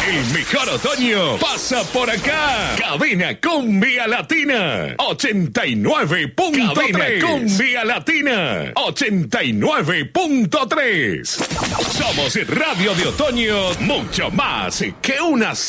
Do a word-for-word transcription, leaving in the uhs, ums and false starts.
El mejor otoño pasa por acá. Cadena Cumbia Latina ochenta y nueve punto tres. Cadena Cumbia Latina ochenta y nueve punto tres. Somos Radio de Otoño, mucho más que una